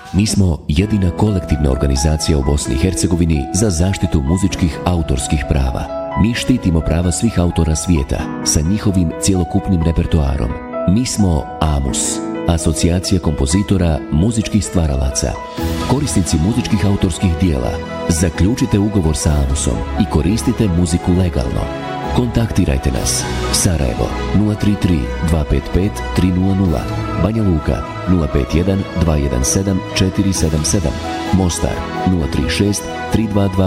Mi smo jedina kolektivna organizacija u Bosni i Hercegovini za zaštitu muzičkih autorskih prava. Mi štitimo prava svih autora svijeta sa njihovim cjelokupnim repertoarom. Mi smo AMUS, Asocijacija kompozitora muzičkih stvaralaca. Korisnici muzičkih autorskih dijela, zaključite ugovor sa AMUS-om i koristite muziku legalno. Kontaktirajte nas. Sarajevo 033 255 300, Banja Luka 051 217 477, Mostar 036 322